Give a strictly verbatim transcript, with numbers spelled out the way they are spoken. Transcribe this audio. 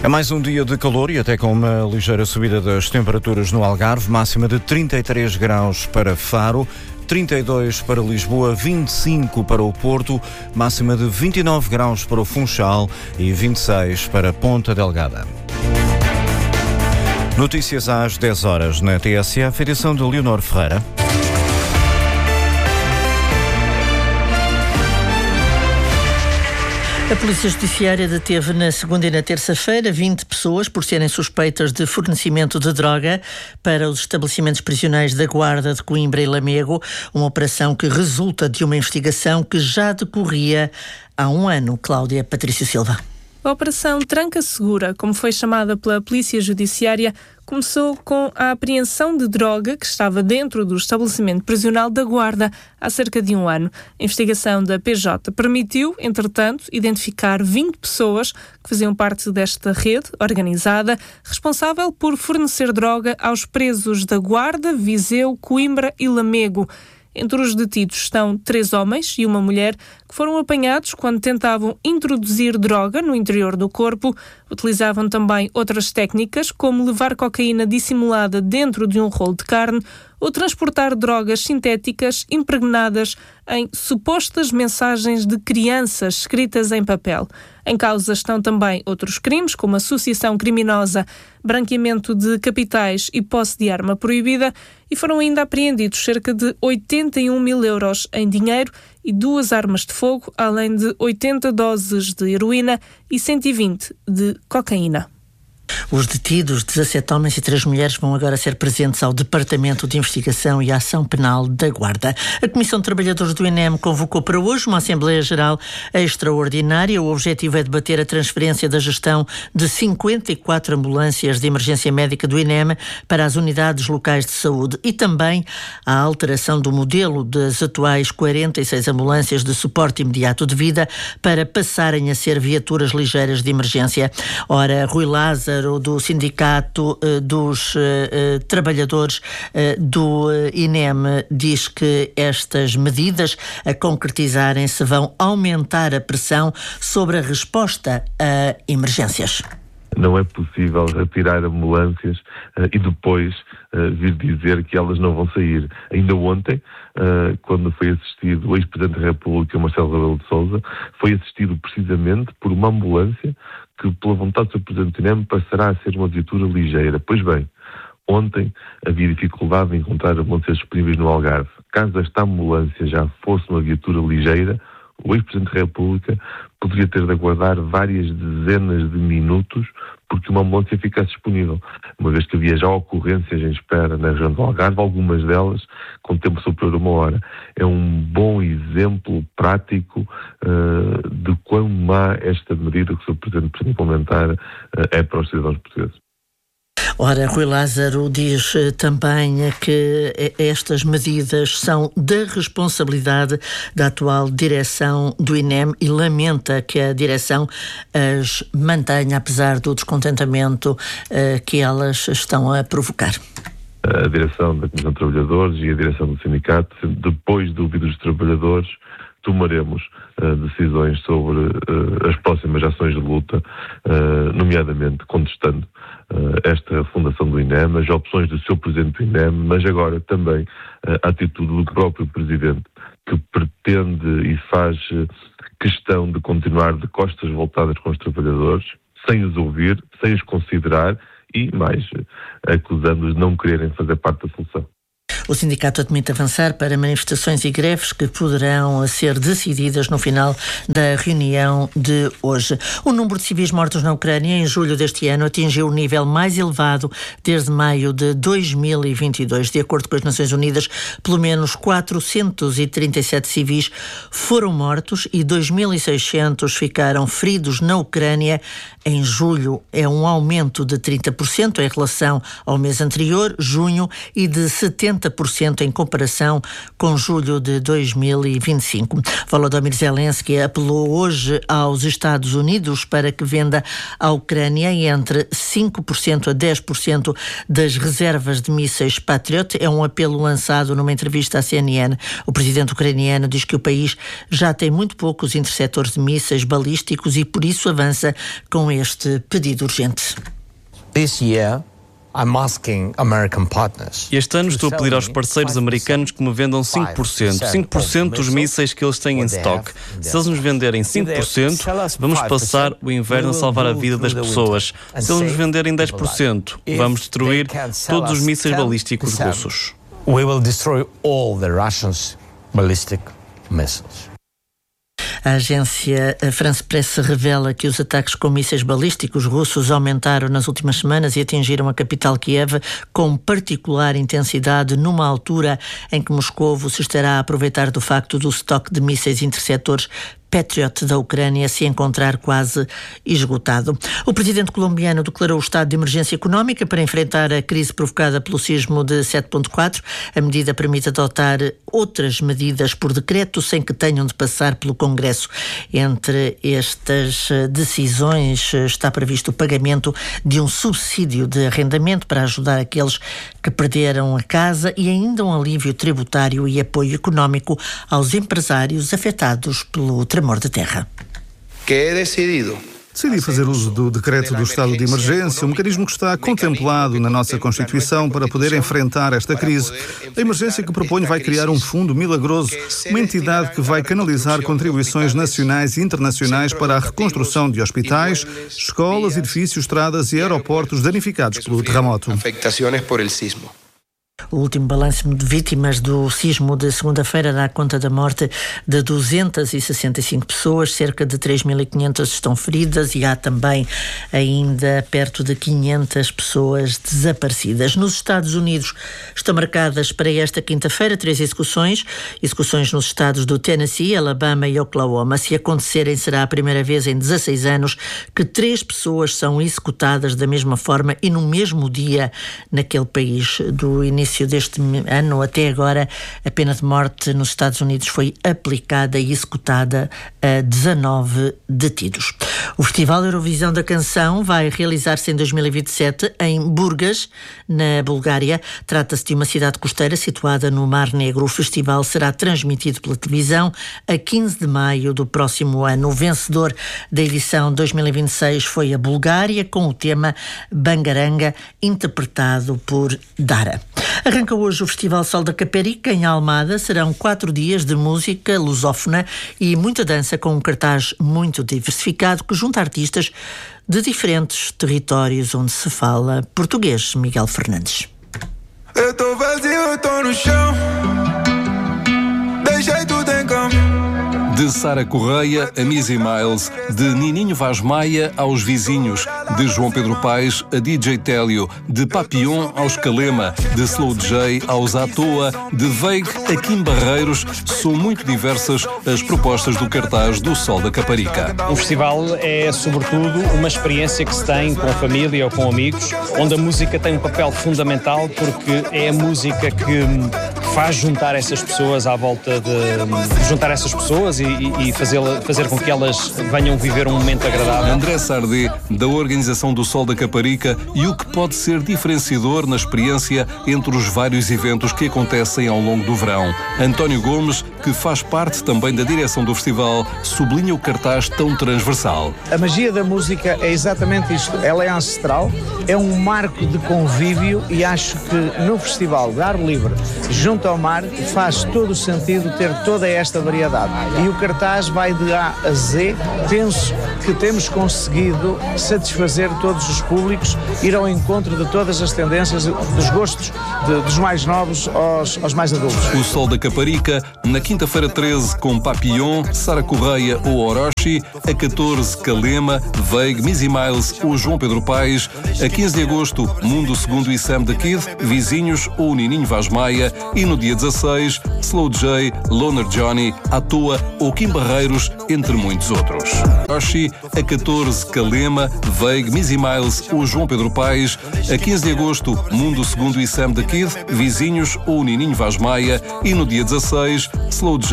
É mais um dia de calor e até com uma ligeira subida das temperaturas no Algarve, máxima de trinta e três graus para Faro, trinta e dois para Lisboa, vinte e cinco para o Porto, máxima de vinte e nove graus para o Funchal e vinte e seis para Ponta Delgada. Notícias às dez horas na T S F, edição de Leonor Ferreira. A Polícia Judiciária deteve na segunda e na terça-feira vinte pessoas por serem suspeitas de fornecimento de droga para os estabelecimentos prisionais da Guarda de Coimbra e Lamego, uma operação que resulta de uma investigação que já decorria há um ano. Cláudia Patrício Silva. A Operação Tranca Segura, como foi chamada pela Polícia Judiciária, começou com a apreensão de droga que estava dentro do estabelecimento prisional da Guarda há cerca de um ano. A investigação da P J permitiu, entretanto, identificar vinte pessoas que faziam parte desta rede organizada, responsável por fornecer droga aos presos da Guarda, Viseu, Coimbra e Lamego. Entre os detidos estão três homens e uma mulher que foram apanhados quando tentavam introduzir droga no interior do corpo. Utilizavam também outras técnicas, como levar cocaína dissimulada dentro de um rolo de carne ou transportar drogas sintéticas impregnadas em supostas mensagens de crianças escritas em papel. Em causa estão também outros crimes, como associação criminosa, branqueamento de capitais e posse de arma proibida, e foram ainda apreendidos cerca de oitenta e um mil euros em dinheiro e duas armas de fogo, além de oitenta doses de heroína e cento e vinte de cocaína. Os detidos, dezassete homens e três mulheres, vão agora ser presentes ao Departamento de Investigação e Ação Penal da Guarda. A Comissão de Trabalhadores do I N E M convocou para hoje uma Assembleia Geral extraordinária. O objetivo é debater a transferência da gestão de cinquenta e quatro ambulâncias de emergência médica do I N E M para as unidades locais de saúde e também a alteração do modelo das atuais quarenta e seis ambulâncias de suporte imediato de vida para passarem a ser viaturas ligeiras de emergência. Ora, Rui Lázaro, do Sindicato uh, dos uh, uh, Trabalhadores uh, do uh, I N E M, diz que estas medidas, a concretizarem-se, vão aumentar a pressão sobre a resposta a emergências. Não é possível retirar ambulâncias uh, e depois uh, vir dizer que elas não vão sair. Ainda ontem, uh, quando foi assistido o ex-presidente da República, Marcelo Rebelo de Sousa, foi assistido precisamente por uma ambulância que, pela vontade do seu presidente do I N E M, passará a ser uma viatura ligeira. Pois bem, ontem havia dificuldade em encontrar ambulâncias disponíveis no Algarve. Caso esta ambulância já fosse uma viatura ligeira, o ex-presidente da República poderia ter de aguardar várias dezenas de minutos porque uma ambulância ficasse disponível, uma vez que havia já ocorrências em espera na região do Algarve, algumas delas com tempo superior a uma hora. É um bom exemplo prático uh, de quão má esta medida que o senhor Presidente pretende implementar uh, é para os cidadãos portugueses. Ora, Rui Lázaro diz também que estas medidas são da responsabilidade da atual direção do I N E M e lamenta que a direção as mantenha, apesar do descontentamento uh, que elas estão a provocar. A direção da Comissão de Trabalhadores e a direção do sindicato, depois de ouvir os trabalhadores, tomaremos uh, decisões sobre uh, as próximas ações de luta, uh, nomeadamente contestando uh, esta fundação do I N E M, as opções do seu Presidente do I N E M, mas agora também uh, a atitude do próprio Presidente, que pretende e faz uh, questão de continuar de costas voltadas com os trabalhadores, sem os ouvir, sem os considerar e, mais, uh, acusando-os de não quererem fazer parte da solução. O sindicato admite avançar para manifestações e greves que poderão ser decididas no final da reunião de hoje. O número de civis mortos na Ucrânia em julho deste ano atingiu o nível mais elevado desde maio de dois mil e vinte e dois. De acordo com as Nações Unidas, pelo menos quatrocentos e trinta e sete civis foram mortos e dois mil e seiscentos ficaram feridos na Ucrânia. Em julho é um aumento de trinta por cento em relação ao mês anterior, junho, e de setenta por cento em comparação com julho de dois mil e vinte e cinco. Volodymyr Zelensky apelou hoje aos Estados Unidos para que venda à Ucrânia entre cinco por cento a dez por cento das reservas de mísseis Patriot. É um apelo lançado numa entrevista à C N N. O presidente ucraniano diz que o país já tem muito poucos interceptores de mísseis balísticos e por isso avança com este pedido urgente. This year, I'm asking American partners. Este ano estou a pedir aos parceiros americanos que me vendam cinco por cento. cinco por cento dos mísseis que eles têm em stock. Se eles nos venderem cinco por cento, vamos passar o inverno a salvar a vida das pessoas. Se eles nos venderem dez por cento, vamos destruir todos os mísseis balísticos russos. We will destroy all the Russians ballistic missiles. A agência France Press revela que os ataques com mísseis balísticos russos aumentaram nas últimas semanas e atingiram a capital Kiev com particular intensidade numa altura em que Moscovo se estará a aproveitar do facto do estoque de mísseis interceptores Patriot da Ucrânia se encontrar quase esgotado. O presidente colombiano declarou o estado de emergência económica para enfrentar a crise provocada pelo sismo de sete ponto quatro. A medida permite adotar outras medidas por decreto sem que tenham de passar pelo Congresso. Entre estas decisões está previsto o pagamento de um subsídio de arrendamento para ajudar aqueles que perderam a casa e ainda um alívio tributário e apoio económico aos empresários afetados pelo tremor de terra. Que he decidido Decidi fazer uso do decreto do estado de emergência, um mecanismo que está contemplado na nossa Constituição para poder enfrentar esta crise. A emergência que proponho vai criar um fundo milagroso, uma entidade que vai canalizar contribuições nacionais e internacionais para a reconstrução de hospitais, escolas, edifícios, estradas e aeroportos danificados pelo terremoto. O último balanço de vítimas do sismo de segunda-feira dá conta da morte de duzentas e sessenta e cinco pessoas, cerca de três mil e quinhentas estão feridas e há também ainda perto de quinhentas pessoas desaparecidas. Nos Estados Unidos estão marcadas para esta quinta-feira três execuções, execuções nos estados do Tennessee, Alabama e Oklahoma. Se acontecerem, será a primeira vez em dezasseis anos que três pessoas são executadas da mesma forma e no mesmo dia naquele país. Do início deste ano até agora, a pena de morte nos Estados Unidos foi aplicada e executada a dezanove detidos. O Festival Eurovisão da Canção vai realizar-se em dois mil e vinte e sete em Burgas, na Bulgária. Trata-se de uma cidade costeira situada no Mar Negro. O festival será transmitido pela televisão a quinze de maio do próximo ano. O vencedor da edição dois mil e vinte e seis foi a Bulgária, com o tema Bangaranga, interpretado por Dara. Arranca hoje o Festival Sol da Caparica, em Almada. Serão quatro dias de música lusófona e muita dança, com um cartaz muito diversificado que junta artistas de diferentes territórios onde se fala português. Miguel Fernandes. Eu tô vazio, eu tô no chão. Deixei tudo em campo. De Sara Correia a Missy Miles, de Nininho Vaz Maia aos Vizinhos, de João Pedro Paes a D J Télio, de Papillon aos Calema, de Slow J aos À Toa, de Veig a Kim Barreiros, são muito diversas as propostas do cartaz do Sol da Caparica. O festival é, sobretudo, uma experiência que se tem com a família ou com amigos, onde a música tem um papel fundamental, porque é a música que faz juntar essas pessoas à volta de... juntar essas pessoas e e, e fazer, fazer com que elas venham viver um momento agradável. André Sardé, da organização do Sol da Caparica, e o que pode ser diferenciador na experiência entre os vários eventos que acontecem ao longo do verão. António Gomes, que faz parte também da direção do festival, sublinha o cartaz tão transversal. A magia da música é exatamente isto. Ela é ancestral, é um marco de convívio e acho que no festival de ar livre, junto ao mar, faz todo o sentido ter toda esta variedade. E o cartaz vai de A a Z. Penso que temos conseguido satisfazer todos os públicos, ir ao encontro de todas as tendências, dos gostos de, dos mais novos aos, aos mais adultos. O Sol da Caparica, na quinta-feira treze, com Papillon, Sara Correia ou Orochi, a catorze, Calema, Veig, Missy Miles ou João Pedro Paes, a quinze de agosto, Mundo Segundo e Sam the Kid, Vizinhos ou Nininho Vaz Maia, e no no dia dezasseis, Slow J, Loner Johnny, À Toa ou Kim Barreiros, entre muitos outros. Archie, a catorze, Kalema, Veig, Missy Miles ou João Pedro Paes. A quinze de agosto, Mundo Segundo e Sam the Kid, Vizinhos ou Nininho Vaz Maia. E no dia dezasseis, Slow J,